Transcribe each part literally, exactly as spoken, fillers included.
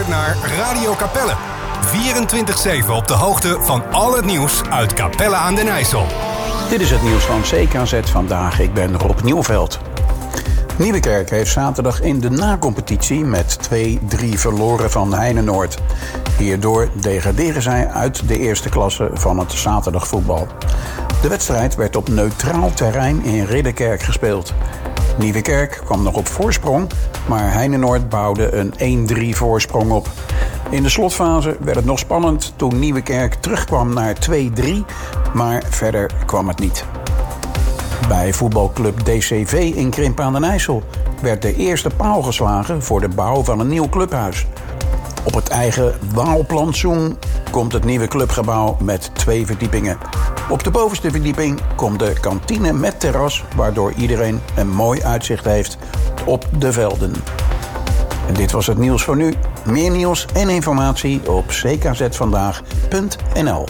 luistert naar Radio Capelle. vierentwintig zeven op de hoogte van al het nieuws uit Capelle aan den IJssel. Dit is het nieuws van C K Z vandaag. Ik ben Rob Nieuwveld. Nieuwekerk heeft zaterdag in de na-competitie met twee drie verloren van Heinenoord. Hierdoor degraderen zij uit de eerste klasse van het zaterdagvoetbal. De wedstrijd werd op neutraal terrein in Ridderkerk gespeeld. Nieuwekerk kwam nog op voorsprong, maar Heinenoord bouwde een één drie voorsprong op. In de slotfase werd het nog spannend toen Nieuwekerk terugkwam naar twee drie, maar verder kwam het niet. Bij voetbalclub D C V in Krimpen aan den IJssel werd de eerste paal geslagen voor de bouw van een nieuw clubhuis. Op het eigen Waalplantsoen komt het nieuwe clubgebouw met twee verdiepingen. Op de bovenste verdieping komt de kantine met terras, waardoor iedereen een mooi uitzicht heeft op de velden. En dit was het nieuws voor nu. Meer nieuws en informatie op c k z vandaag punt n l.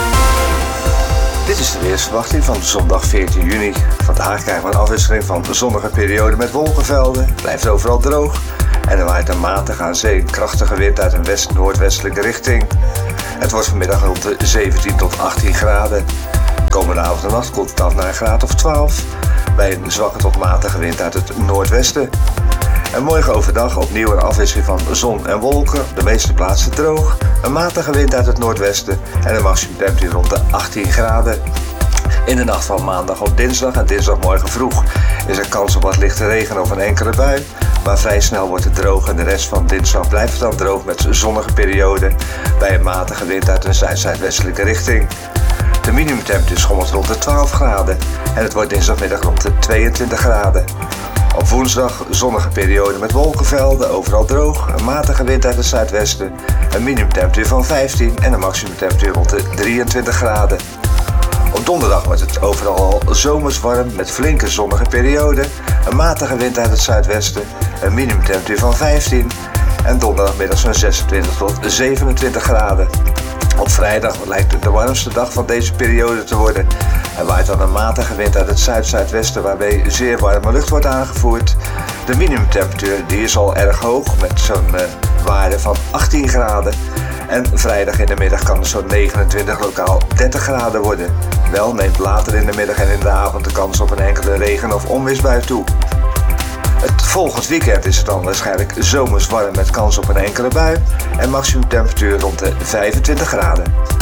Dit is de weersverwachting van zondag veertien juni. Vandaag krijgen we een afwisseling van de zonnige periode met wolkenvelden. Het blijft overal droog. En er waait een matige aan zee een krachtige wind uit een west-noordwestelijke richting. Het wordt vanmiddag rond de zeventien tot achttien graden. Komende avond en nacht koelt het af naar een graad of twaalf. Bij een zwakke tot matige wind uit het noordwesten. En morgen overdag opnieuw een afwisseling van zon en wolken. De meeste plaatsen droog. Een matige wind uit het noordwesten. En een maximumtemperatuur rond de achttien graden. In de nacht van maandag op dinsdag en dinsdagmorgen vroeg is er kans op wat lichte regen of een enkele bui. Maar vrij snel wordt het droog en de rest van dinsdag blijft het dan droog met zonnige perioden. Bij een matige wind uit een zuid-zuidwestelijke richting. De minimumtemperatuur schommelt rond de twaalf graden en het wordt dinsdagmiddag rond de tweeëntwintig graden. Op woensdag zonnige periode met wolkenvelden, overal droog, een matige wind uit het zuidwesten, een minimumtemperatuur van vijftien en een maximumtemperatuur rond de drieëntwintig graden. Op donderdag wordt het overal zomers warm met flinke zonnige perioden, een matige wind uit het zuidwesten, een minimumtemperatuur van vijftien en donderdagmiddag zo'n zesentwintig tot zevenentwintig graden. Op vrijdag lijkt het de warmste dag van deze periode te worden. Er waait dan een matige wind uit het zuid-zuidwesten waarbij zeer warme lucht wordt aangevoerd. De minimumtemperatuur die is al erg hoog met zo'n uh, waarde van achttien graden. En vrijdag in de middag kan het zo'n negenentwintig, lokaal dertig graden worden. Wel neemt later in de middag en in de avond de kans op een enkele regen- of onweersbui toe. Het volgend weekend is het dan waarschijnlijk zomers warm met kans op een enkele bui en maximumtemperatuur rond de vijfentwintig graden.